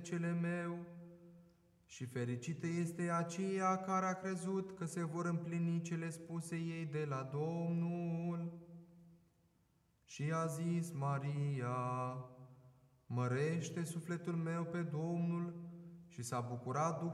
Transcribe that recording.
sufletele meu, și fericită este aceea care a crezut că se vor împlini cele spuse ei de la Domnul. Și a zis Maria: mărește sufletul meu pe Domnul, și s-a bucurat